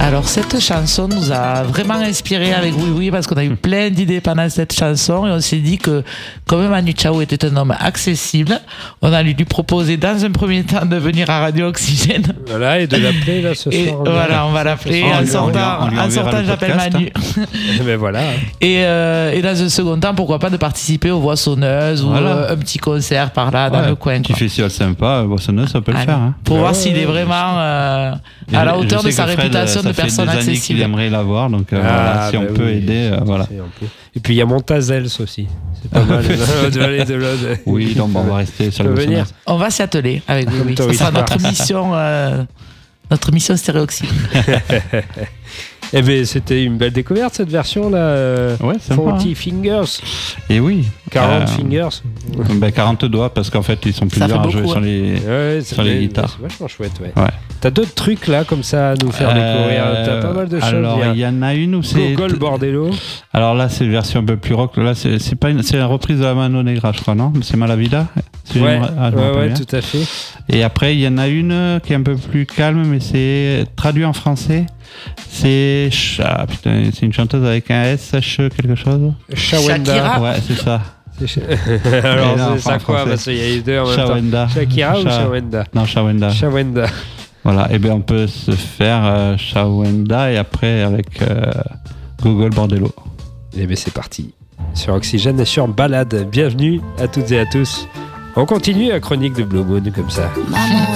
Alors cette chanson nous a vraiment inspiré avec Oui Oui parce qu'on a eu plein d'idées pendant cette chanson et on s'est dit que comme Manu Chao était un homme accessible, on allait lui proposer dans un premier temps de venir à Radio Oxygène. Voilà, et de l'appeler là ce soir. Voilà, on va l'appeler en sortant, j'appelle Manu. Mais voilà. Et dans un second temps, pourquoi pas de participer aux voix sonneuses ou un petit concert par là dans le coin. Un petit festival sympa, voix sonneuse, ça peut le faire. Hein. Pour voir s'il est vraiment à la hauteur de sa réputation de personne accessible. Qu'il aimerait l'avoir, donc voilà, si on peut aider, voilà. Et puis il y a Montazels aussi, c'est pas mal de aller de là. Oui, donc on va rester sur le venir. On va s'y atteler avec Oui. Ce sera notre mission Stéréoxyde. Eh bien, c'était une belle découverte cette version là. Ouais, c'est 40 Fingers. Et oui. 40 Fingers. 40 doigts parce qu'en fait ils sont plusieurs à jouer sur les guitares. C'est vachement chouette, ouais. T'as d'autres trucs là comme ça à nous faire découvrir. T'as pas mal de choses. Alors il y en a une où c'est Gogol Bordello. Alors là c'est une version un peu plus rock. Là c'est la reprise de la Mano Negra, je crois, non? C'est Malavida. Ouais, tout à fait. Et après il y en a une qui est un peu plus calme, mais c'est traduit en français. C'est une chanteuse avec un S, quelque chose. Shawenda. Ouais, c'est ça. Alors c'est ça quoi? Parce qu'il y a les deux en même temps. Shakira ou Shawenda? Non, Shawenda. Shawenda. Voilà, et bien on peut se faire Shawenda et après avec Gogol Bordello. Et bien c'est parti. Sur Oxygène et sur Balade. Bienvenue à toutes et à tous. On continue la chronique de Blue Moon comme ça. Maman